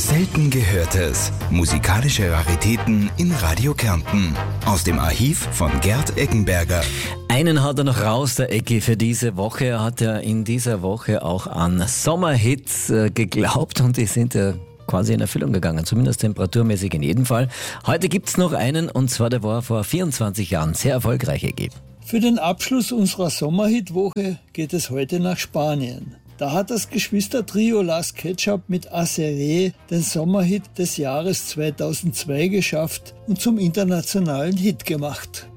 Selten Gehörtes. Musikalische Raritäten in Radio Kärnten. Aus dem Archiv von Gerd Eckenberger. Einen hat er noch raus, der Ecki, für diese Woche. Er hat ja in dieser Woche auch an Sommerhits geglaubt und die sind ja quasi in Erfüllung gegangen, zumindest temperaturmäßig in jedem Fall. Heute gibt's noch einen, und zwar der war vor 24 Jahren sehr erfolgreich, Ecki. Für den Abschluss unserer Sommerhitwoche geht es heute nach Spanien. Da hat das Geschwistertrio Las Ketchup mit Aceré den Sommerhit des Jahres 2002 geschafft und zum internationalen Hit gemacht.